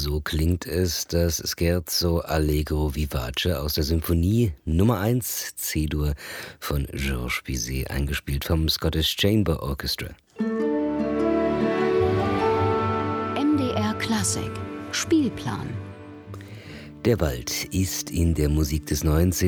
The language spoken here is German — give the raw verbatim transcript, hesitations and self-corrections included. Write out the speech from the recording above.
So klingt es, das Scherzo Allegro Vivace aus der Symphonie Nummer eins C-Dur von Georges Bizet, eingespielt vom Scottish Chamber Orchestra. M D R Klassik Spielplan. Der Wald ist in der Musik des neunzehnten